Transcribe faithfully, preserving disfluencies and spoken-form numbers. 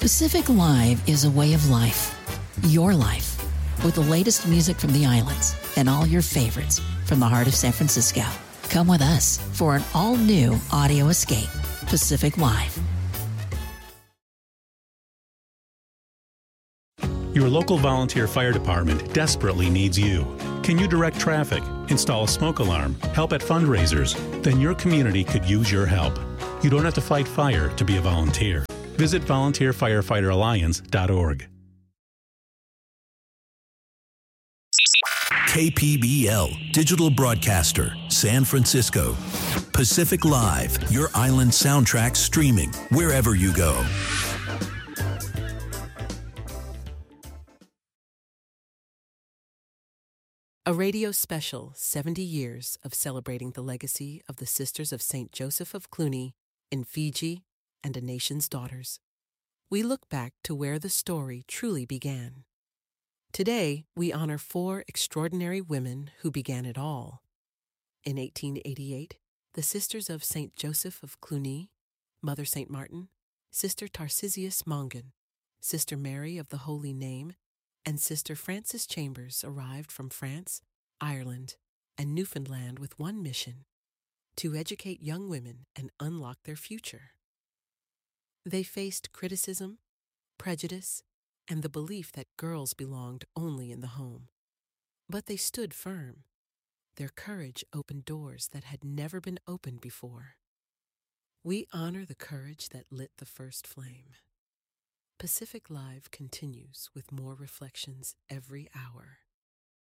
Pacific Live is a way of life. Your life. With the latest music from the islands and all your favorites from the heart of San Francisco. Come with us for an all-new audio escape. Pacific Live. Your local volunteer fire department desperately needs you. Can you direct traffic, install a smoke alarm, help at fundraisers? Then your community could use your help. You don't have to fight fire to be a volunteer. Visit volunteer firefighter alliance dot org. K P B L, digital broadcaster, San Francisco. Pacific Live, your island soundtrack streaming wherever you go. A radio special, seventy years of celebrating the legacy of the Sisters of Saint Joseph of Cluny in Fiji and A Nation's Daughters. We look back to where the story truly began. Today, we honor four extraordinary women who began it all. In eighteen eighty-eight, the Sisters of Saint Joseph of Cluny, Mother Saint Martin, Sister Tarcisius Mongan, Sister Mary of the Holy Name, and Sister Frances Chambers arrived from France, Ireland, and Newfoundland with one mission: to educate young women and unlock their future. They faced criticism, prejudice, and the belief that girls belonged only in the home. But they stood firm. Their courage opened doors that had never been opened before. We honor the courage that lit the first flame. Pacific Live continues with more reflections every hour.